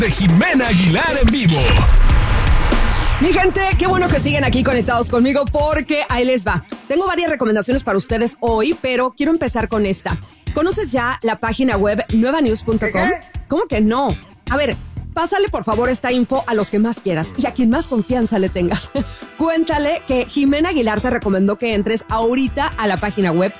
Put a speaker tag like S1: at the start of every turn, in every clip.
S1: de Jimena Aguilar en vivo.
S2: Mi gente, qué bueno que siguen aquí conectados conmigo porque ahí les va. Tengo varias recomendaciones para ustedes hoy, pero quiero empezar con esta. ¿Conoces ya la página web nuevanews.com? ¿Cómo que no? A ver, pásale por favor esta info a los que más quieras y a quien más confianza le tengas. Cuéntale que Jimena Aguilar te recomendó que entres ahorita a la página web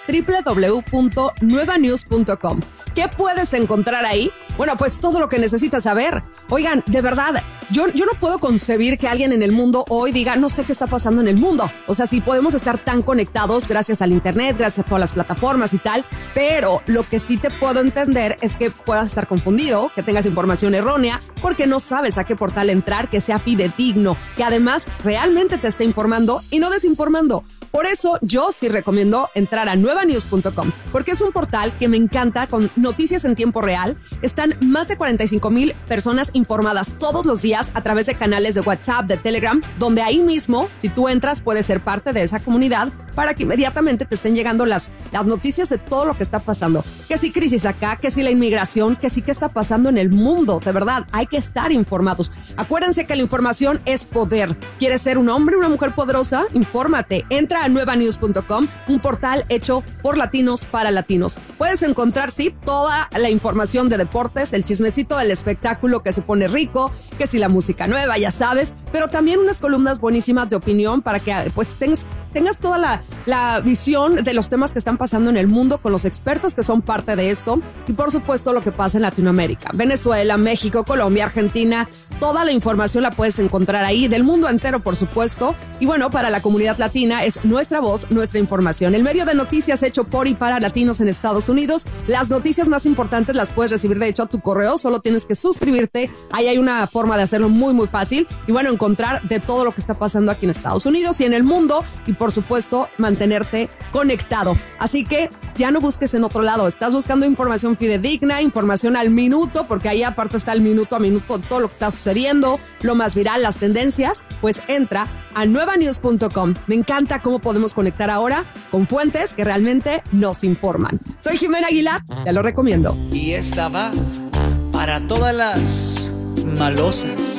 S2: www.nuevanews.com. ¿Qué puedes encontrar ahí? Bueno, pues todo lo que necesitas saber. Oigan, de verdad, yo no puedo concebir que alguien en el mundo hoy diga, no sé qué está pasando en el mundo. O sea, sí podemos estar tan conectados gracias al internet, gracias a todas las plataformas y tal, pero lo que sí te puedo entender es que puedas estar confundido, que tengas información errónea, porque no sabes a qué portal entrar, que sea fidedigno, que además realmente te esté informando y no desinformando. Por eso yo sí recomiendo entrar a nuevanews.com, porque es un portal que me encanta con noticias en tiempo real. Están más de 45,000 personas informadas todos los días a través de canales de WhatsApp, de Telegram, donde ahí mismo, si tú entras, puedes ser parte de esa comunidad para que inmediatamente te estén llegando las noticias de todo lo que está pasando. Que si crisis acá, que si la inmigración, que si qué está pasando en el mundo. De verdad, hay que estar informados. Acuérdense que la información es poder. ¿Quieres ser un hombre o una mujer poderosa? Infórmate. Entra a nuevanews.com, un portal hecho por latinos para latinos. Puedes encontrar, sí, toda la información de deportes, el chismecito del espectáculo que se pone rico, que si la música nueva, ya sabes, pero también unas columnas buenísimas de opinión para que pues tengas toda la visión de los temas que están pasando en el mundo con los expertos que son parte de esto y por supuesto lo que pasa en Latinoamérica, Venezuela, México, Colombia, Argentina. Toda la información la puedes encontrar ahí, del mundo entero, por supuesto. Y bueno, para la comunidad latina es nuestra voz, nuestra información. El medio de noticias hecho por y para latinos en Estados Unidos. Las noticias más importantes las puedes recibir, de hecho, a tu correo. Solo tienes que suscribirte. Ahí hay una forma de hacerlo muy, muy fácil. Y bueno, encontrar de todo lo que está pasando aquí en Estados Unidos y en el mundo. Y por supuesto, mantenerte conectado. Así que ya no busques en otro lado. Estás buscando información fidedigna, información al minuto, porque ahí aparte está el minuto a minuto todo lo que está sucediendo, lo más viral, las tendencias. Pues entra a nuevanews.com. Me encanta cómo podemos conectar ahora con fuentes que realmente nos informan. Soy Jimena Aguilar, te lo recomiendo.
S3: Y esta va para todas las malosas.